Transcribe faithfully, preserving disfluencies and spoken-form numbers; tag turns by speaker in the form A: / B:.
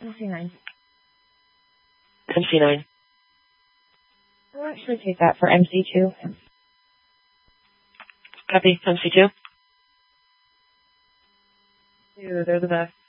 A: M C nine.
B: M C nine.
A: I'll actually take that for M C two.
B: Copy. M C two.
A: Dude, they're the best.